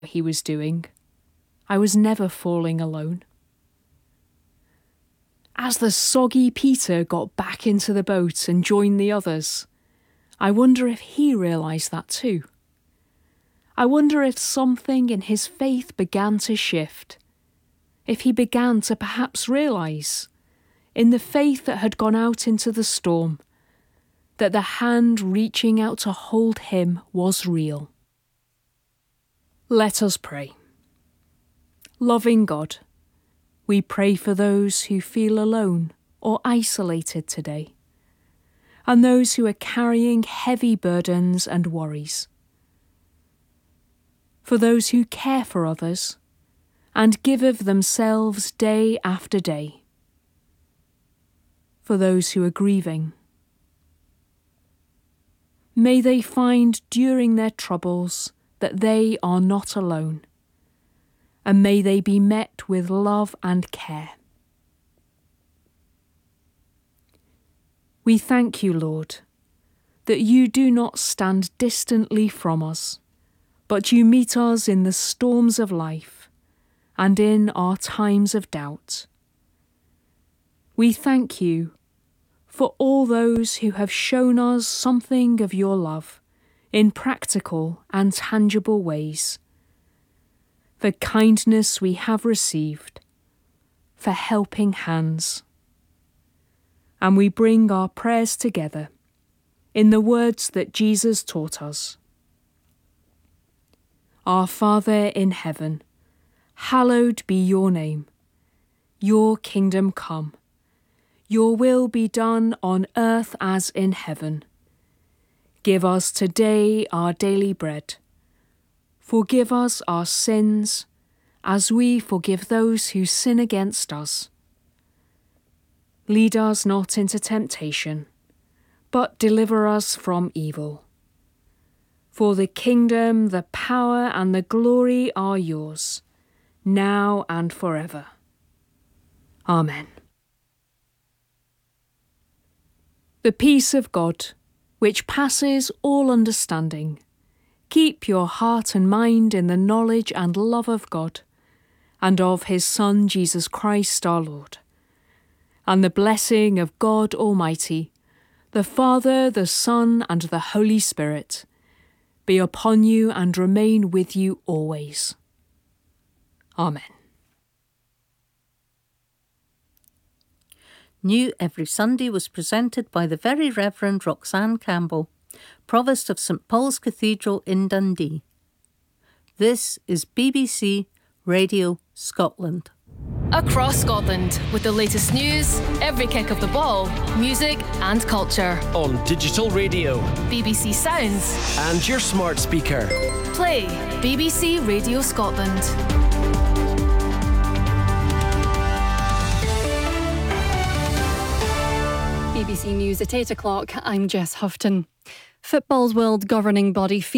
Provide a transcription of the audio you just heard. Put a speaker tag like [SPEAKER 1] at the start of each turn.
[SPEAKER 1] he was doing, I was never falling alone. As the soggy Peter got back into the boat and joined the others, I wonder if he realised that too. I wonder if something in his faith began to shift, if he began to perhaps realise, in the faith that had gone out into the storm, that the hand reaching out to hold him was real. Let us pray. Loving God, we pray for those who feel alone or isolated today, and those who are carrying heavy burdens and worries. For those who care for others and give of themselves day after day. For those who are grieving. May they find during their troubles that they are not alone, and may they be met with love and care. We thank you, Lord, that you do not stand distantly from us, but you meet us in the storms of life and in our times of doubt. We thank you for all those who have shown us something of your love in practical and tangible ways, for kindness we have received, for helping hands. And we bring our prayers together in the words that Jesus taught us. Our Father in heaven, hallowed be your name. Your kingdom come. Your will be done on earth as in heaven. Give us today our daily bread. Forgive us our sins, as we forgive those who sin against us. Lead us not into temptation, but deliver us from evil. For the kingdom, the power, and the glory are yours, now and forever. Amen. The peace of God, which passes all understanding, keep your heart and mind in the knowledge and love of God, and of his Son Jesus Christ our Lord. And the blessing of God Almighty, the Father, the Son, and the Holy Spirit, be upon you and remain with you always. Amen.
[SPEAKER 2] New Every Sunday was presented by the Very Reverend Roxanne Campbell, Provost of St Paul's Cathedral in Dundee. This is BBC Radio Scotland.
[SPEAKER 3] Across Scotland, with the latest news, every kick of the ball, music and culture.
[SPEAKER 4] On digital radio,
[SPEAKER 3] BBC Sounds,
[SPEAKER 4] and your smart speaker.
[SPEAKER 3] Play BBC Radio Scotland.
[SPEAKER 5] BBC News at 8 o'clock, I'm Jess Houghton. Football's world governing body